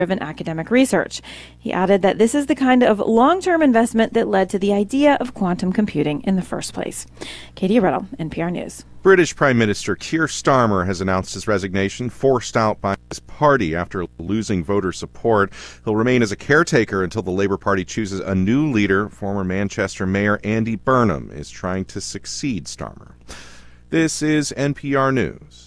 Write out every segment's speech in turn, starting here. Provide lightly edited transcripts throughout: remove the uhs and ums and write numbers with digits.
driven academic research. He added that this is the kind of long-term investment that led to the idea of quantum computing in the first place. Katie Riddle, NPR News. British Prime Minister Keir Starmer has announced his resignation, forced out by his party after losing voter support. He'll remain as a caretaker until the Labour Party chooses a new leader. Former Manchester Mayor Andy Burnham is trying to succeed Starmer. This is NPR News.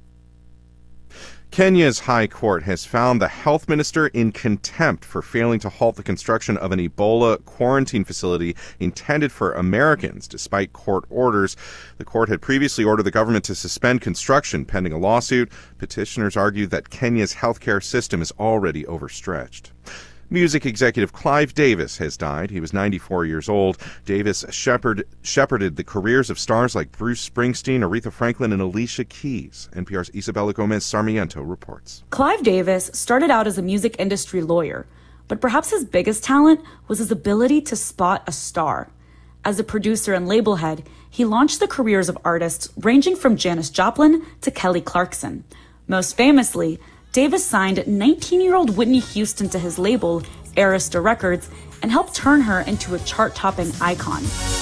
Kenya's High Court has found the health minister in contempt for failing to halt the construction of an Ebola quarantine facility intended for Americans, despite court orders. The court had previously ordered the government to suspend construction pending a lawsuit. Petitioners argue that Kenya's healthcare system is already overstretched. Music executive Clive Davis has died. He was 94 years old. Davis shepherded the careers of stars like Bruce Springsteen, Aretha Franklin, and Alicia Keys. NPR's Isabella Gomez Sarmiento reports. Clive Davis started out as a music industry lawyer, but perhaps his biggest talent was his ability to spot a star. As a producer and label head, he launched the careers of artists ranging from Janis Joplin to Kelly Clarkson. Most famously, Davis signed 19-year-old Whitney Houston to his label, Arista Records, and helped turn her into a chart-topping icon.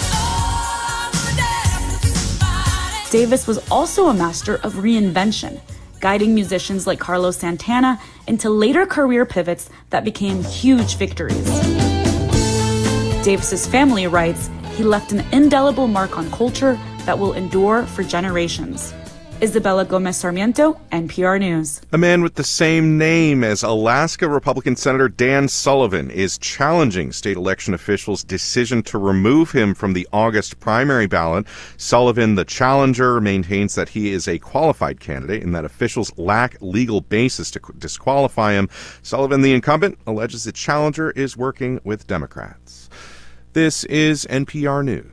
Davis was also a master of reinvention, guiding musicians like Carlos Santana into later career pivots that became huge victories. Davis's family writes, he left an indelible mark on culture that will endure for generations. Isabella Gomez Sarmiento, NPR News. A man with the same name as Alaska Republican Senator Dan Sullivan is challenging state election officials' decision to remove him from the August primary ballot. Sullivan, the challenger, maintains that he is a qualified candidate and that officials lack legal basis to disqualify him. Sullivan, the incumbent, alleges the challenger is working with Democrats. This is NPR News.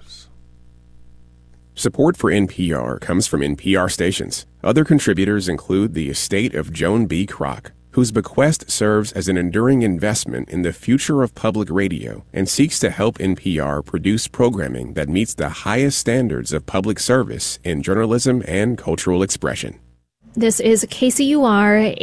Support for NPR comes from NPR stations. Other contributors include the estate of Joan B. Kroc, whose bequest serves as an enduring investment in the future of public radio and seeks to help NPR produce programming that meets the highest standards of public service in journalism and cultural expression. This is KCUR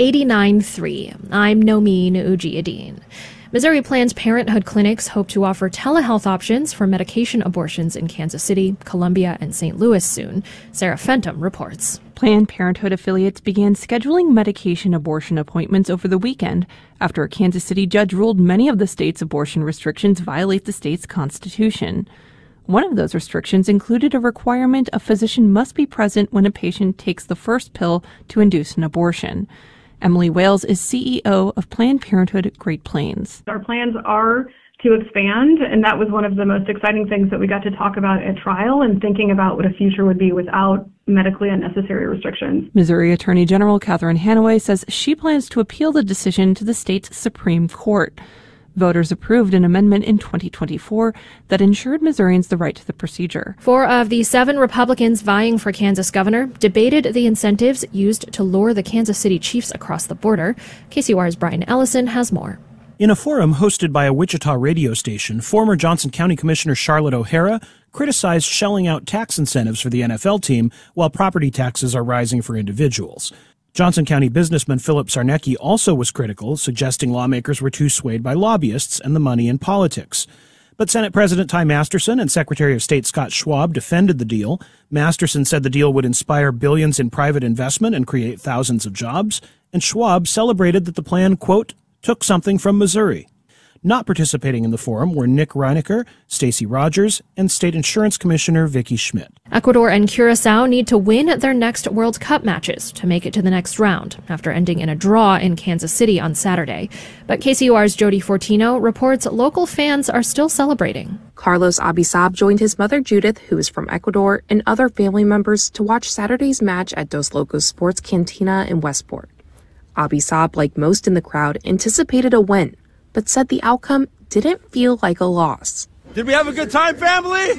89.3. I'm Nomin Ujiyedin. Missouri Planned Parenthood clinics hope to offer telehealth options for medication abortions in Kansas City, Columbia, and St. Louis soon. Sarah Fenton reports. Planned Parenthood affiliates began scheduling medication abortion appointments over the weekend after a Kansas City judge ruled many of the state's abortion restrictions violate the state's constitution. One of those restrictions included a requirement a physician must be present when a patient takes the first pill to induce an abortion. Emily Wales is CEO of Planned Parenthood Great Plains. Our plans are to expand, and that was one of the most exciting things that we got to talk about at trial and thinking about what a future would be without medically unnecessary restrictions. Missouri Attorney General Catherine Hanaway says she plans to appeal the decision to the state's Supreme Court. Voters approved an amendment in 2024 that ensured Missourians the right to the procedure. 4 of the 7 Republicans vying for Kansas governor debated the incentives used to lure the Kansas City Chiefs across the border. KCUR's Brian Ellison has more. In a forum hosted by a Wichita radio station, former Johnson County Commissioner Charlotte O'Hara criticized shelling out tax incentives for the NFL team while property taxes are rising for individuals. Johnson County businessman Philip Sarnecki also was critical, suggesting lawmakers were too swayed by lobbyists and the money in politics. But Senate President Ty Masterson and Secretary of State Scott Schwab defended the deal. Masterson said the deal would inspire billions in private investment and create thousands of jobs. And Schwab celebrated that the plan, quote, took something from Missouri. Not participating in the forum were Nick Reinecker, Stacey Rogers, and State Insurance Commissioner Vicki Schmidt. Ecuador and Curacao need to win their next World Cup matches to make it to the next round, after ending in a draw in Kansas City on Saturday. But KCUR's Jody Fortino reports local fans are still celebrating. Carlos Abisab joined his mother Judith, who is from Ecuador, and other family members to watch Saturday's match at Dos Locos Sports Cantina in Westport. Abisab, like most in the crowd, anticipated a win, but said the outcome didn't feel like a loss. Did we have a good time, family?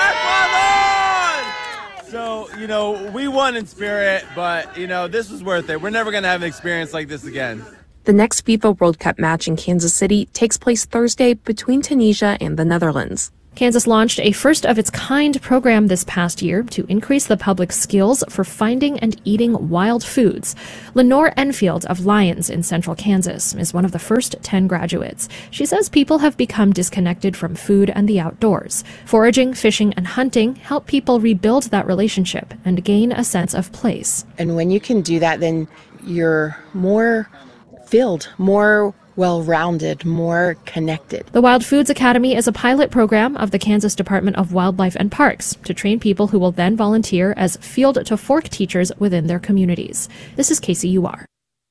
So, we won in spirit, but, this was worth it. We're never going to have an experience like this again. The next FIFA World Cup match in Kansas City takes place Thursday between Tunisia and the Netherlands. Kansas launched a first-of-its-kind program this past year to increase the public's skills for finding and eating wild foods. Lenore Enfield of Lyons in central Kansas is one of the first 10 graduates. She says people have become disconnected from food and the outdoors. Foraging, fishing, and hunting help people rebuild that relationship and gain a sense of place. And when you can do that, then you're more filled, more well-rounded, more connected. The Wild Foods Academy is a pilot program of the Kansas Department of Wildlife and Parks to train people who will then volunteer as field-to-fork teachers within their communities. This is KCUR.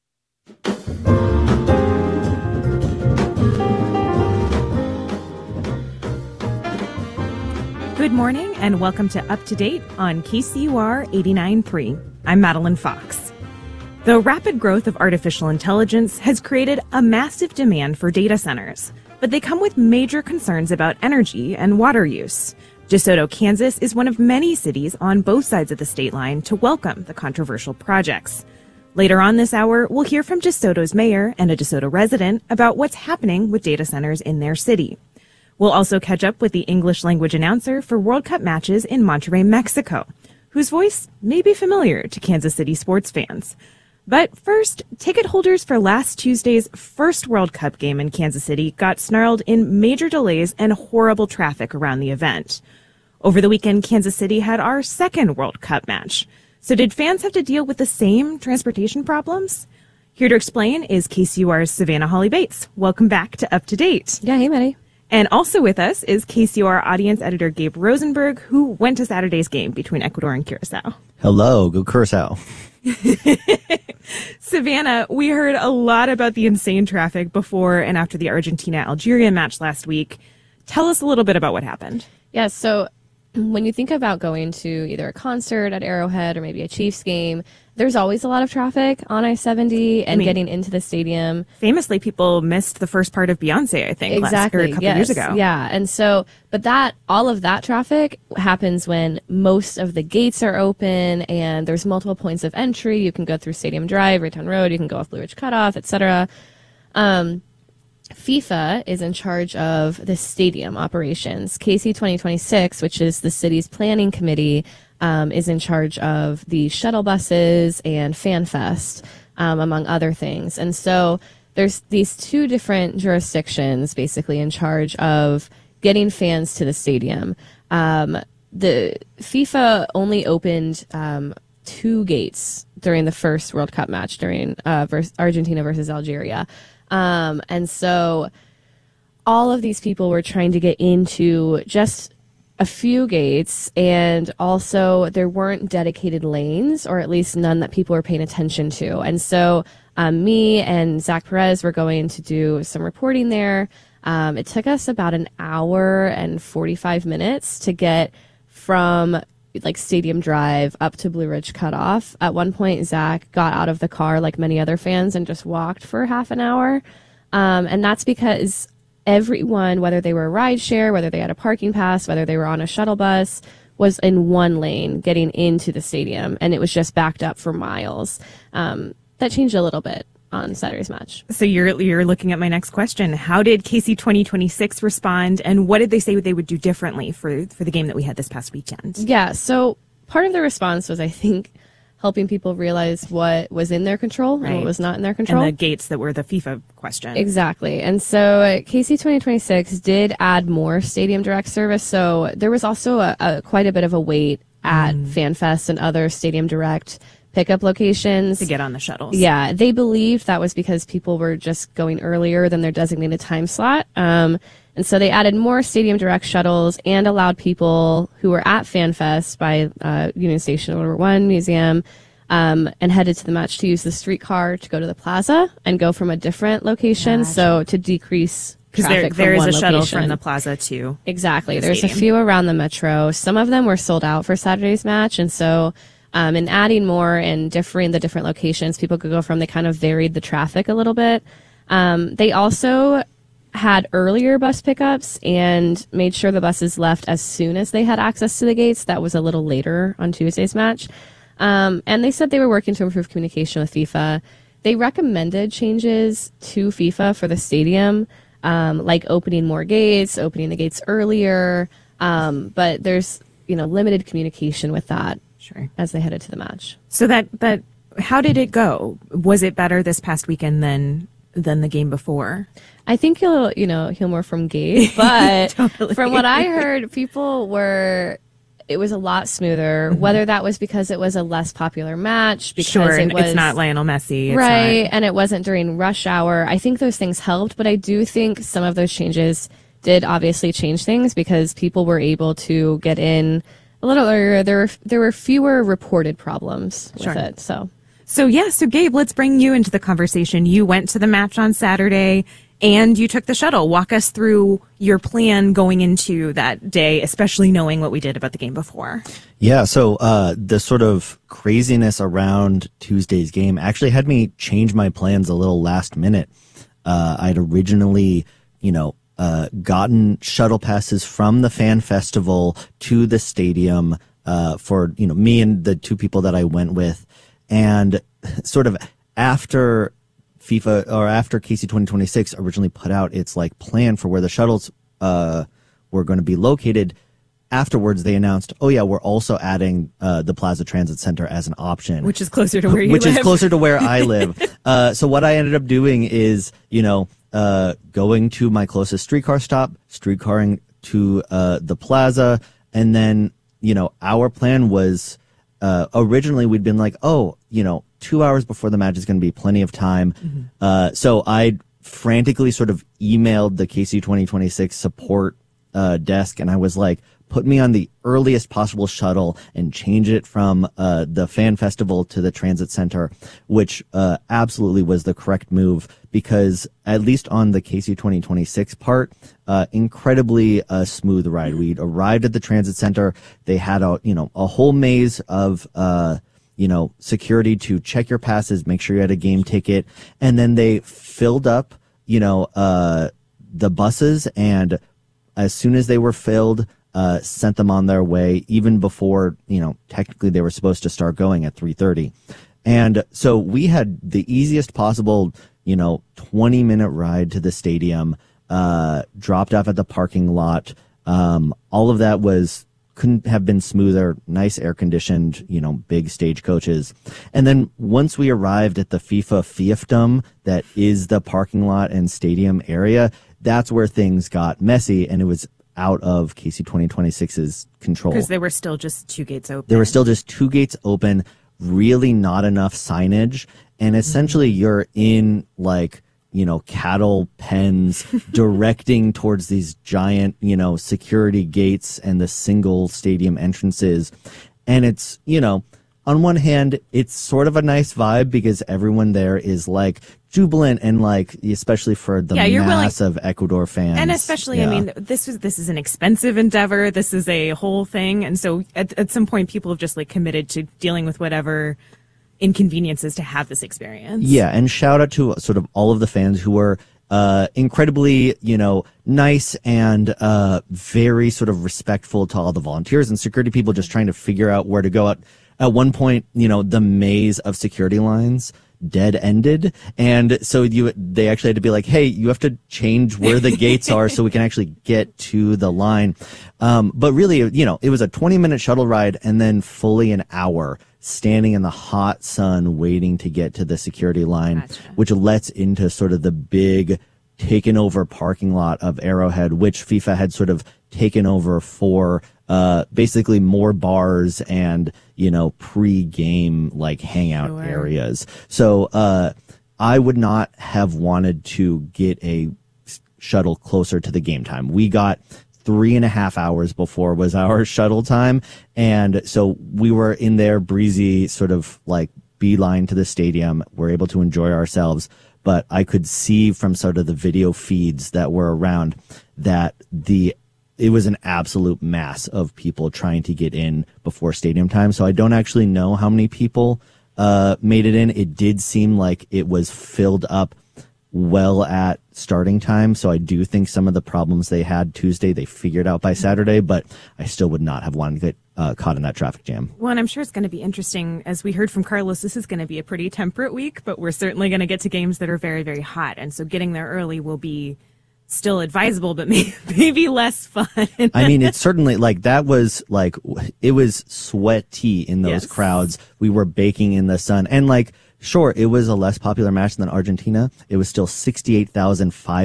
Good morning and welcome to Up to Date on KCUR 89.3. I'm Madeline Fox. The rapid growth of artificial intelligence has created a massive demand for data centers, but they come with major concerns about energy and water use. DeSoto, Kansas is one of many cities on both sides of the state line to welcome the controversial projects. Later on this hour, we'll hear from DeSoto's mayor and a DeSoto resident about what's happening with data centers in their city. We'll also catch up with the English language announcer for World Cup matches in Monterrey, Mexico, whose voice may be familiar to Kansas City sports fans. But first, ticket holders for last Tuesday's first World Cup game in Kansas City got snarled in major delays and horrible traffic around the event. Over the weekend, Kansas City had our second World Cup match. So did fans have to deal with the same transportation problems? Here to explain is KCUR's Savannah Holly Bates. Welcome back to Up to Date. Yeah, hey, Maddie. And also with us is KCUR audience editor Gabe Rosenberg, who went to Saturday's game between Ecuador and Curacao. Hello, go Curacao. Savannah, we heard a lot about the insane traffic before and after the Argentina-Algeria match last week. Tell us a little bit about what happened. Yeah, so when you think about going to either a concert at Arrowhead or maybe a Chiefs game, there's always a lot of traffic on I-70 and getting into the stadium. Famously, people missed the first part of Beyonce, I think, exactly. a couple years ago. Yeah, and so, but all of that traffic happens when most of the gates are open and there's multiple points of entry. You can go through Stadium Drive, Raytown Road, you can go off Blue Ridge Cutoff, etc. FIFA is in charge of the stadium operations. KC 2026, which is the city's planning committee, is in charge of the shuttle buses and FanFest, among other things. And so there's these two different jurisdictions basically in charge of getting fans to the stadium. The FIFA only opened 2 gates during the first World Cup match during Argentina versus Algeria. And so all of these people were trying to get into just a few gates, and also there weren't dedicated lanes, or at least none that people were paying attention to. And so me and Zach Perez were going to do some reporting there. It took us about an hour and 45 minutes to get from Stadium Drive up to Blue Ridge Cutoff. At one point, Zach got out of the car like many other fans and just walked for half an hour. And that's because everyone, whether they were a ride share, whether they had a parking pass, whether they were on a shuttle bus, was in one lane getting into the stadium, and it was just backed up for miles. That changed a little bit on Saturday's match. So you're looking at my next question. How did KC 2026 respond, and what did they say they would do differently for the game that we had this past weekend? Yeah, so part of the response was, I think, helping people realize what was in their control and what was not in their control. And the gates that were the FIFA question. Exactly. And so KC 2026 did add more Stadium Direct service. So there was also quite a bit of a wait at FanFest and other Stadium Direct pickup locations. To get on the shuttles. Yeah. They believed that was because people were just going earlier than their designated time slot. And so they added more Stadium Direct shuttles and allowed people who were at FanFest by Union Station World War One Museum and headed to the match to use the streetcar to go to the plaza and go from a different location. Gotcha. So to decrease traffic there is a shuttle location. from the plaza to exactly. There's a few around the metro. Some of them were sold out for Saturday's match, and so in adding more and differing the different locations people could go from, they kind of varied the traffic a little bit. They also had earlier bus pickups and made sure the buses left as soon as they had access to the gates. That was a little later on Tuesday's match. And they said they were working to improve communication with FIFA. They recommended changes to FIFA for the stadium like opening more gates, opening the gates earlier. But there's, limited communication with that. Sure. As they headed to the match. So that how did it go? Was it better this past weekend than the game before? I think you'll hear more from Gabe, but Totally. From what I heard, it was a lot smoother, whether that was because it was a less popular match, because it's not Lionel Messi. Right, and it wasn't during rush hour. I think those things helped, but I do think some of those changes did obviously change things because people were able to get in a little earlier. There were fewer reported problems with it, So Gabe, let's bring you into the conversation. You went to the match on Saturday and you took the shuttle. Walk us through your plan going into that day, especially knowing what we did about the game before. Yeah, so the sort of craziness around Tuesday's game actually had me change my plans a little last minute. I'd originally, gotten shuttle passes from the fan festival to the stadium for, me and the two people that I went with. And sort of after FIFA or after KC 2026 originally put out its plan for where the shuttles were going to be located, afterwards they announced, oh yeah, we're also adding the Plaza Transit Center as an option, which is closer to where you live. Which is closer to where I live. So what I ended up doing is, going to my closest streetcar stop, streetcarring to the plaza, and then our plan was. Originally we'd been like, 2 hours before the match is going to be plenty of time. Mm-hmm. So I frantically sort of emailed the KC 2026 support desk, and I was like, put me on the earliest possible shuttle and change it from the fan festival to the transit center, which absolutely was the correct move because at least on the KC 2026 part, incredibly smooth ride. We'd arrived at the transit center. They had a whole maze of security to check your passes, make sure you had a game ticket, and then they filled up the buses, and as soon as they were filled, sent them on their way, even before, technically they were supposed to start going at 3:30. And so we had the easiest possible, 20-minute ride to the stadium, dropped off at the parking lot. All of that couldn't have been smoother, nice air-conditioned, big stage coaches. And then once we arrived at the FIFA fiefdom that is the parking lot and stadium area, that's where things got messy, and it was out of KC 2026's control. Because there were still just two gates open. There were still just two gates open, really not enough signage, and essentially you're in cattle pens directing towards these giant, security gates and the single stadium entrances. And it's, on one hand, it's sort of a nice vibe because everyone there is jubilant and especially for the mass of Ecuador fans. And especially, this is an expensive endeavor. This is a whole thing. And so at some point, people have just committed to dealing with whatever inconveniences to have this experience. Yeah. And shout out to sort of all of the fans who were incredibly, nice and very sort of respectful to all the volunteers and security people just trying to figure out where to go. At one point, the maze of security lines dead-ended, and so they actually had to be like, hey, you have to change where the gates are so we can actually get to the line. But really, it was a 20-minute shuttle ride and then fully an hour standing in the hot sun waiting to get to the security line, which lets into sort of the big taken over parking lot of Arrowhead, which FIFA had sort of taken over for basically more bars and, pre-game hangout areas. So I would not have wanted to get a shuttle closer to the game time. We got 3.5 hours before was our shuttle time. And so we were in there breezy, sort of beeline to the stadium. We're able to enjoy ourselves. But I could see from sort of the video feeds that were around that it was an absolute mass of people trying to get in before stadium time. So I don't actually know how many people made it in. It did seem like it was filled up well at starting time. So I do think some of the problems they had Tuesday, they figured out by Saturday, but I still would not have wanted to get caught in that traffic jam. Well, and I'm sure it's going to be interesting. As we heard from Carlos, this is going to be a pretty temperate week, but we're certainly going to get to games that are very, very hot. And so getting there early will be still advisable, but maybe less fun. I mean, it's certainly like that was like, it was sweaty in those crowds. We were baking in the sun, and like, sure, it was a less popular match than Argentina. It was still 68,500